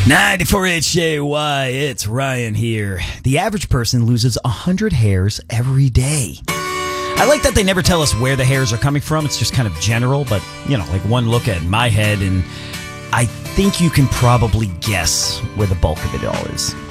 94 HJY, it's Ryan here. The average person loses 100 hairs every day. I like that they never tell us where the hairs are coming from. It's just kind of general, but, like one look at my head, and I think you can probably guess where the bulk of it all is.